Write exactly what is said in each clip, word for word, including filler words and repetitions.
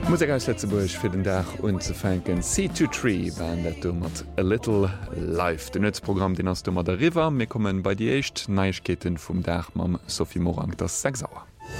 Musik aus Lettzeburg fir den Dach und ze fenken C two Tree waren dat du mat a little live. De Nëtzprogramm den ass du mat der River, mé kommen bei die echt Neichketen vum Dach mam Sophie Morang das sechs sauer.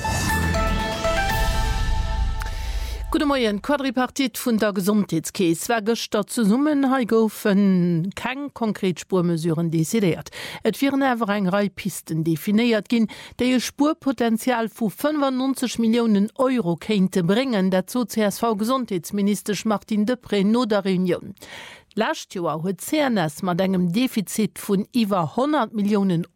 Gute Morgen, Quadripartit vun der Gesundheitskäes war gestern zu summen ha goufen kein konkret Spurmesuren desideiert. Et viren ewer eng Reihe Pisten definiiert gin, déi e Spurpotenzial vu fünfundneunzig Millionen Euro kente bringen, dat zo C S V-Gesundheitsminister Martin Depré no der Reunion. Last Jahr huet C N S mat engem Defizit vun iwwer hundert Millionen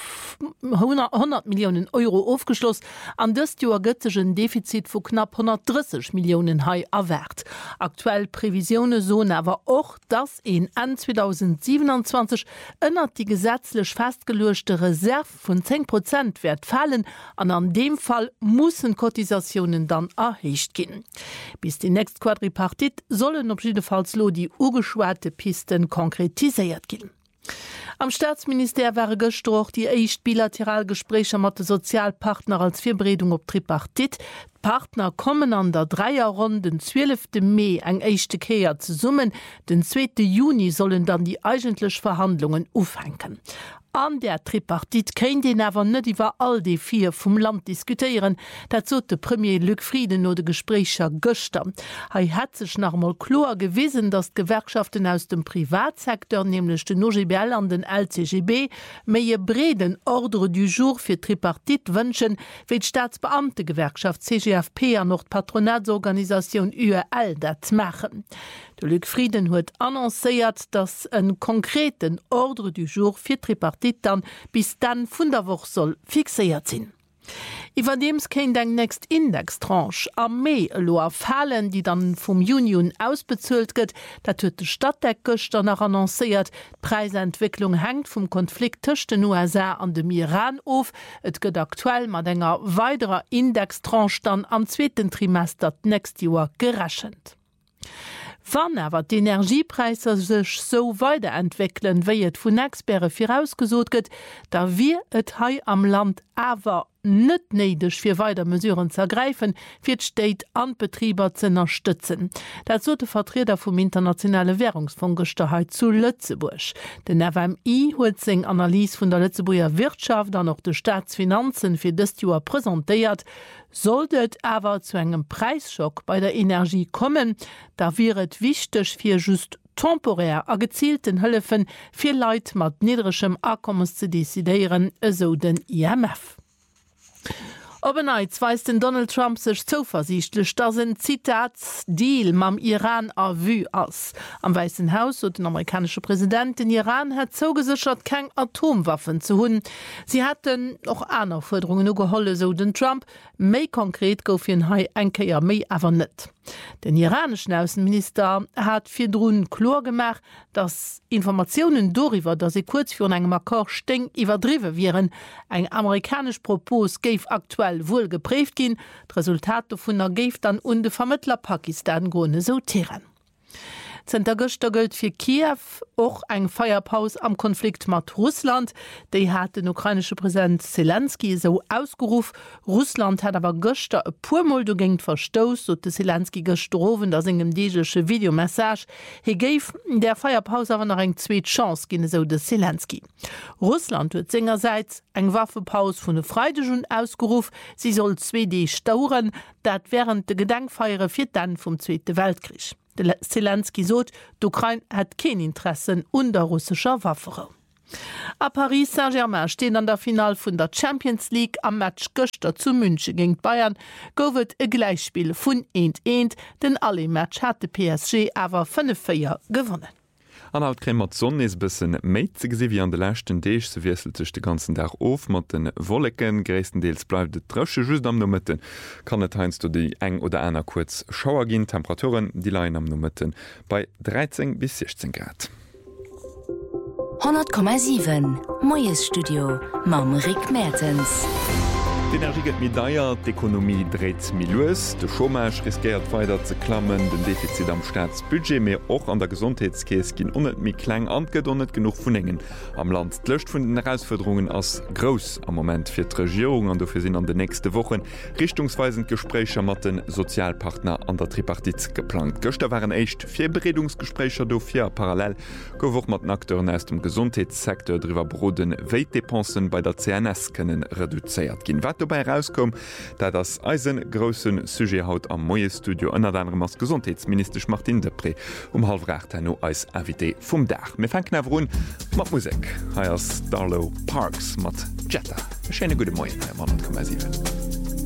Euro aufgeschloss, an dëst Joer gëttegen Defizit vu knapp hundertdreißig Millionen Hai erwert. Aktuell Prävisione soen awer och, dats en an zweitausendsiebenundzwanzig ënnert die gesetzlech festgelöschte Reserve vun zehn Prozent werd fallen, an an dem Fall mussen Kotisationen dann erhecht gin. Bis die nächst Quadripartit sollen op jedefallslo die ugeschwerte Pisten konkretisiert gin. Am Staatsminister war gestroch die echt Bilateralgespräche mit den Sozialpartner als Verbredung op Tripartit. Partner kommen an der Dreierrunde den zwölften Mai eng echte Kehr zu summen. Den zweiten Juni sollen dann die eigentlichen Verhandlungen aufhängen. An der Tripartit kein den awer net iwwer all die vier vum Land diskutieren, dat zo de Premier Luc Frieden no de Gesprächer göster. Hei hat sech nachmal klar gewesen, dass Gewerkschaften aus dem Privatsektor, nämlich den O G B L an den L C G B, méie breden Ordre du jour fir Tripartit wënschen, wie d Staatsbeamtegewerkschaft C G F P an noch d Patronatsorganisation U E L dat machen. De Luc Frieden huet annoncéiert, dass en konkreten Ordre du jour fir Tripartit dann bis dann vun der Woche soll fixiert sinn. Iwerdems kein deng nächst Indextranche am Mai loa fallen, die dann vom Union ausbezölt gëtt, dat huet de Stadtdeckgëster nach annoncéiert. Preisentwicklung hängt vom Konflikt tëcht den U S A an dem Iran auf. Et gëtt aktuell mat enger weiterer Indextranche dann am zweiten Trimester nächst Joer gerechnet. Wann awer d'Energiepreise sech so weiterentwickeln, wéi et vun Experte vorausgesot gëtt, da wir et hai am Land awer net neidech fir weiter Mesuren zu ergreifen, fir d'State an Betrieber zu unterstützen. Dat so de Vertreter vom Internationale Währungsfonds gestern zu Lützeburg. Den F M I huet seg Analyse vun der Lützeburger Wirtschaft an noch de Staatsfinanzen fir dës Joer präsentiert. Solltet awer zu engem Preisschock bei der Energie kommen, da wäret wichtig fir just temporär a gezielten Hëllefen fir Leiit mat niedrigem Akkommens zu desideieren, eso den I M F. Obeneiz weist den Donald Trump sech zuversichtlich, dass ein Zitat Deal mam Iran a vue ass. Am Weißen Haus und den amerikanische Präsident den Iran hat zugesichert, kein Atomwaffen zu hunn. Sie hatten auch andere Forderungen geholle, so den Trump. Mei konkret gouf hin hai enkeier mei awer net. Den iranischen Außenminister hat fir Drun klar gemacht, dass Informationen darüber, dass sie kurz vor einem Akkord streng überdriven wären, ein amerikanisch Propos geif aktuell wohl geprägt gin. Das Resultat davon ergeif dann und de Vermittler Pakistan gone sortieren. Zter Göster gilt für Kiew auch ein Feierpaus am Konflikt mit Russland. Die hat den ukrainische Präsident Zelensky so ausgerufen. Russland hat aber Göster ein paar Mal dagegen verstoßen, so der Zelensky gestorben, das in einem dänische Videomessage. He gave der Feierpause aber noch eine zweite Chance, gegen so der Zelensky. Russland wird seinerseits eine Waffenpause von der Freitag ausgerufen. Sie soll zwei D stauern, das während der Gedenkfeier für dann vom Zweiten Weltkrieg. Zelensky sot, d'Ukraine hat kein Interessen unter russischer Waffe. A Paris Saint-Germain stehen an der Final vun der Champions League am Match Göster zu München gegen Bayern, gowet e Gleichspiel vun eins eins, denn alle Match hat de P S G awer fünf vier gewonnen. An haut Krémer Sonne is bëssen méit ze gesi wie an de lächten Deeg se wieseltech de ganzen Dach of mat den Wolleken, gréesstendeels bleif de Trësche just am Nummetten. Kann net heinst du déi eng oder einer kurz Schauer ginn, Temperaturen die Leiin am Nummetten bei dreizehn bis sechzehn Grad. hundert Komma sieben Moes Studio mam Rick Mertens. D'Energie gëtt mi deier, d'Ekonomie dreht mi loes, de Chomage riskiert weiter ze klammen, den Defizit am Staatsbudget mé och an der Gesundheitskees ginn onet mi kleng angedonnet genug vun engen. Am Land d'lecht vun den Herausforderungen ass gross am Moment fir d'Regierung an dofir sinn an de nächste Wochen richtungsweisend Gesprächer mat den Sozialpartner an der Tripartit geplant. Göchte waren echt vier Beredungsgesprächer dofir parallel gowoch mat Akteuren aus dem Gesundheitssektor drüber broden Weitdepensen bei der C N S können reduziert gin. Wat dabei rauskom, da das eisengrossen Sujet haut am Moie Studio ënner anderem als Gesundheitsminister Martin Depré um halfrecht hanno als Invité vum Dach. Me fan knav run mat Musik. Heiers Darlow Parks mat Jetta. Schene gute Moien Mann kommen.